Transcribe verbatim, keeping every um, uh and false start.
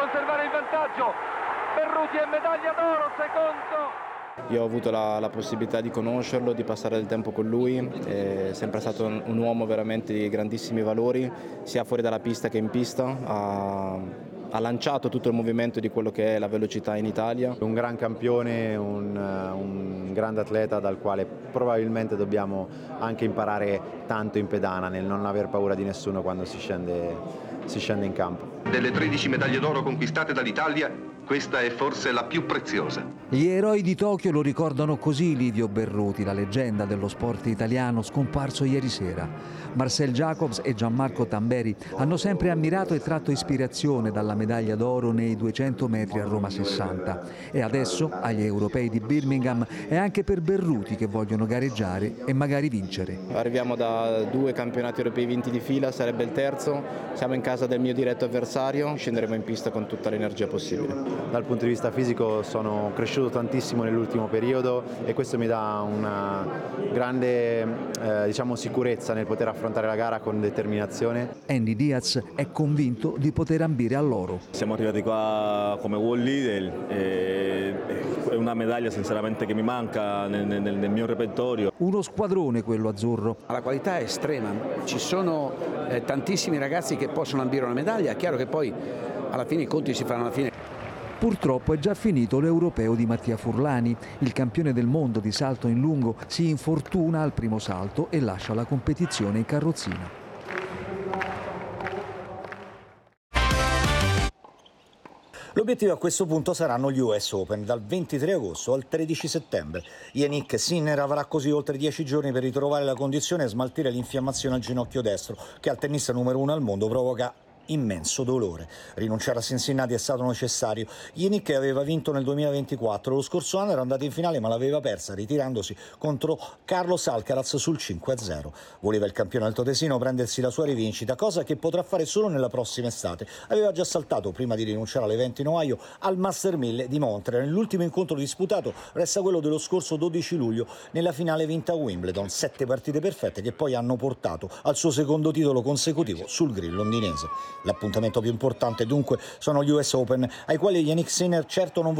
conservare il vantaggio. Berruti è medaglia d'oro, secondo. Io ho avuto la, la possibilità di conoscerlo, di passare del tempo con lui, è sempre stato un, un uomo veramente di grandissimi valori, sia fuori dalla pista che in pista, ha, ha lanciato tutto il movimento di quello che è la velocità in Italia. Un gran campione, un, un grande atleta dal quale probabilmente dobbiamo anche imparare tanto in pedana, nel non aver paura di nessuno quando si scende, si scende in campo. Delle tredici medaglie d'oro conquistate dall'Italia, questa è forse la più preziosa. Gli eroi di Tokyo lo ricordano così Livio Berruti, la leggenda dello sport italiano scomparso ieri sera. Marcel Jacobs e Gianmarco Tamberi hanno sempre ammirato e tratto ispirazione dalla medaglia d'oro nei duecento metri a Roma sessanta. E adesso, agli europei di Birmingham, è anche per Berruti che vogliono gareggiare e magari vincere. Arriviamo da due campionati europei vinti di fila, sarebbe il terzo, siamo in casa del mio diretto avversario, scenderemo in pista con tutta l'energia possibile. Dal punto di vista fisico sono cresciuto tantissimo nell'ultimo periodo e questo mi dà una grande eh, diciamo, sicurezza nel poter affrontare la gara con determinazione. Andy Diaz è convinto di poter ambire all'oro. Siamo arrivati qua come world leader e è una medaglia sinceramente che mi manca nel, nel, nel mio repertorio. Uno squadrone quello azzurro. La qualità è estrema, ci sono eh, tantissimi ragazzi che possono ambire una medaglia, è chiaro che poi alla fine i conti si fanno alla fine. Purtroppo è già finito l'europeo di Mattia Furlani. Il campione del mondo di salto in lungo si infortuna al primo salto e lascia la competizione in carrozzina. L'obiettivo a questo punto saranno gli U S Open dal ventitré agosto al tredici settembre. Yannick Sinner avrà così oltre dieci giorni per ritrovare la condizione e smaltire l'infiammazione al ginocchio destro che al tennista numero uno al mondo provoca immenso dolore. Rinunciare a Cincinnati è stato necessario. Yannick aveva vinto nel duemilaventiquattro, lo scorso anno era andato in finale ma l'aveva persa ritirandosi contro Carlos Alcaraz sul cinque a zero. Voleva il campione altoatesino prendersi la sua rivincita, cosa che potrà fare solo nella prossima estate. Aveva già saltato prima di rinunciare all'evento in Ohio al Master mille di Montreal. Nell'ultimo incontro disputato resta quello dello scorso dodici luglio nella finale vinta a Wimbledon, sette partite perfette che poi hanno portato al suo secondo titolo consecutivo sul grill londinese. L'appuntamento più importante dunque sono gli U S Open, ai quali Yannick Sinner certo non